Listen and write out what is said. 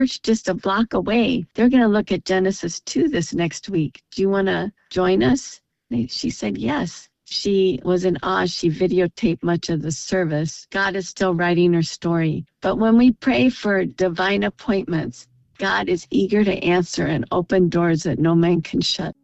just a block away. They're going to look at Genesis 2 this next week. Do you want to join us? She said yes. She was in awe. She videotaped much of the service. God is still writing her story. But when we pray for divine appointments, God is eager to answer and open doors that no man can shut.